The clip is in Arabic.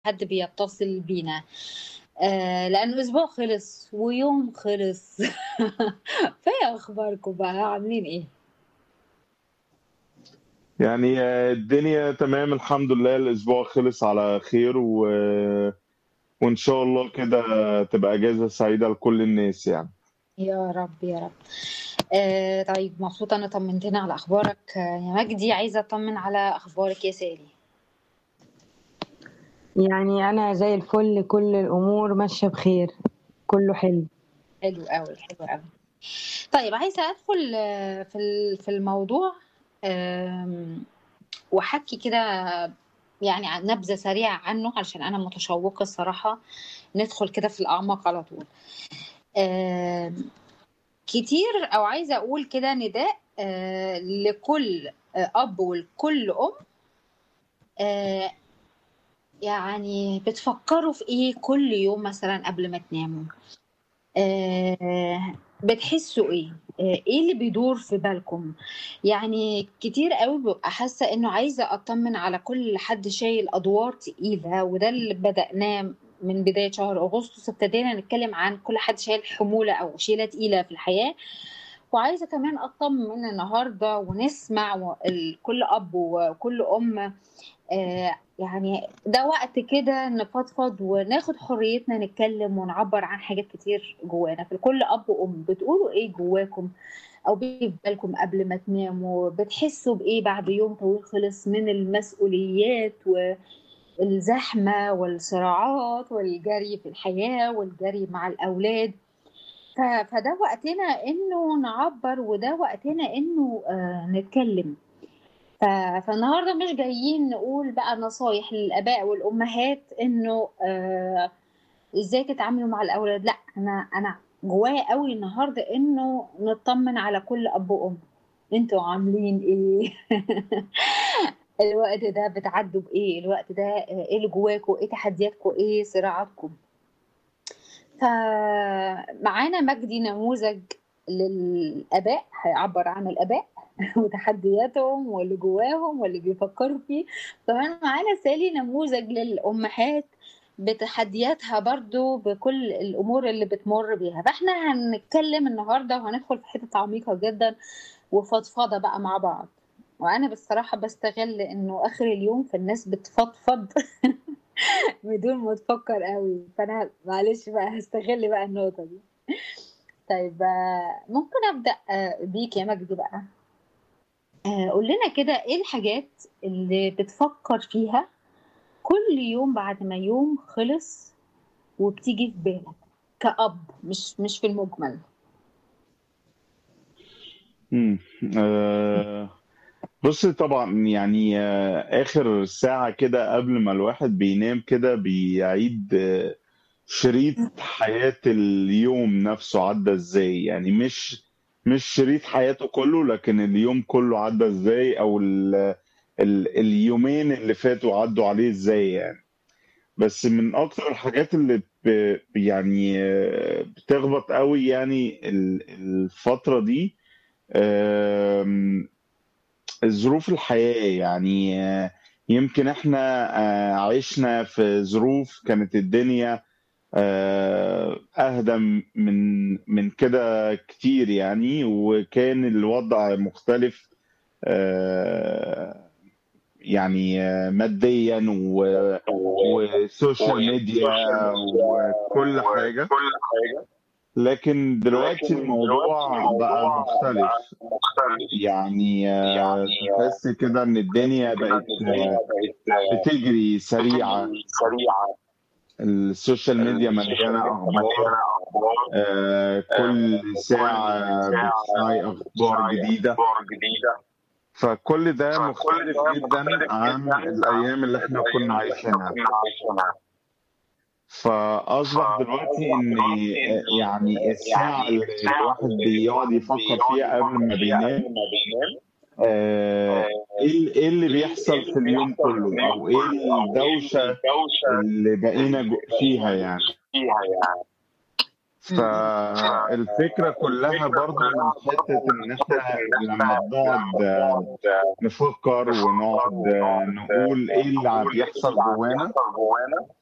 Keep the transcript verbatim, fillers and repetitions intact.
حد بيتصل بينا آآ لأنه الأسبوع خلص ويوم خلص فإيه أخباركم بقى عاملين إيه؟ يعني آه، الدنيا تمام الحمد لله، الأسبوع خلص على خير و... وإن شاء الله كده تبقى أجازة سعيدة لكل الناس يعني. يا رب، يا رب. آآ طيب مبسوطة إن طمنتنا على أخبارك آه، يا مجدي، عايزة أطمن على أخبارك يا سالي. يعني أنا زي الفل، كل الأمور ماشية بخير، كله حلو. حلو أوي، حلو أوي. طيب عايزة أدخل آه، في ال في الموضوع آمم وأحكي كده يعني عن نبذة سريعة عنه علشان أنا متشوقة الصراحة ندخل كده في الأعماق على طول. آمم كتير أو عايزة أقول كده نداء آآ لكل آآ أب ولكل أم آآ يعني بتفكّروا في إيه كل يوم مثلًا قبل ما تناموا؟ آآ بتحسّوا إيه؟ آآ إيه اللي بيدور في بالكم؟ يعني كتير أوي بابقى حاسة إنه عايزة أطمّن على كل حد شايل أدوار تقيلة، وده اللي بدأناه من بداية شهر أغسطس، ابتدينا نتكلّم عن كل حد شايل حمولة أو شيلة تقيلة في الحياة، وعايزة كمان أطمن النهارده ونسمع و ال كل أب وكل أم آآ يعني ده وقت كده نفضفض وناخد حريتنا نتكلم ونعبّر عن حاجات كتير جوانا، فلكل أب وأم بتقولوا إيه جواكم أو بييجي في بالكم قبل ما تناموا، بتحسوا بإيه بعد يوم طويل خلص من المسؤوليات والزحمة والصراعات والجري في الحياة والجري مع الأولاد. ف فده وقتنا إنه نعبّر وده وقتنا إنه آآ نتكلّم. ف فالنهارده مش جايين نقول بقى نصايح للآباء والأمهات إنه آآ إزاي تتعاملوا مع الأولاد، لأ، أنا أنا جوايا أوي النهارده إنه نطمّن على كل أب وأم، أنتم عاملين إيه؟ الوقت ده بتعدّوا بإيه؟ الوقت ده آآ إيه اللي جواكم، إيه تحدياتكم، إيه صراعاتكم؟ فمعانا مجدي نموذج للآباء هيعبّر عن الآباء وتحدياتهم واللي جواهم واللي بيفكّروا فيه، كمان معانا سالي نموذج للأمهات بتحدياتها برضه بكل الأمور اللي بتمُر بيها، فإحنا هنتكلّم النهارده وهندخل في حِتَت عميقة جدًا وفضفضة بقى مع بعض، وأنا بصراحة باستغل إنه آخر اليوم فالناس بتفضفض بدون ما تفكّر أوي، فأنا معلش بقى هاستغل بقى النقطة دي. طيب آه، ممكن أبدأ آه، بيك يا مجدي بقى، آآ قُل لنا كده إيه الحاجات اللي بتفكّر فيها كل يوم بعد ما يوم خلص وبتيجي في بالك كأب مش مش في المُجمل؟ إمم. آآ بُصّي طبعًا يعني آه، آخر ساعة كده قبل ما الواحد بينام كده بيعيد آه، شريط حياة اليوم نفسه عدّى إزاي، يعني مش مش شريط حياته كُلّه، لكن اليوم كُلّه عدّى إزاي أو ال ال اليومين اللي فاتوا عدّوا عليه إزاي يعني. بس من أكتر الحاجات اللي ب يعني آه، بتخبط أوي يعني ال الفترة دي آمم ظروف الحياة، يعني آه، يمكن إحنا آآ عِشنا في ظروف كانت الدنيا آآ أهدى م من من كده كتير يعني، وكان الوضع مختلف آآ يعني آه، ماديًا و وسوشيال ميديا والسوشيال ميديا وكل حاجة، وكل حاجة، لكن دلوقتي لكن دلوقتي الموضوع بقى الموضوع مختلف. بقى مختلف. يعني آآ يعني آه، تحس كده إن تحس الدنيا كده بقت إن الدنيا بقت آه، بتجري سريعة، بتجري سريعة. السوشيال ميديا السوشيال مليانة ميديا أخبار، مليانة أخبار، آآ كل آه، كل ساعة ساعة بتسمعي أخبار بتسمعي جديدة، أخبار جديدة، فكل ده فكل مختلف ده جدًا مختلف عن جدًا عن الأيام اللي إحنا كنا الأيام اللي إحنا عايشينها. كنا عايشينها. فأصبح دلوقتي فأصبح إن دلوقتي آآ إن يعني آه، الساعة يعني اللي الساعة الواحد اللي بيقعد الواحد يفكّر بيقعد فيها قبل يفكر ما فيها بينام، قبل ما بينام آآ آه، إيه ال إيه اللي إيه إيه بيحصل اللي في اليوم بيحصل في كُلّه، اليوم أو إيه كله أو إيه الدوشة الدوشة اللي بقينا اللي جو بقينا فيها يعني. فيها يعني. م- م. فالفكرة كلها برضو من حتة إن إحنا لما بنقعد آه، نفكر ونقعد آه، نقول إيه اللي بيحصل جوانا،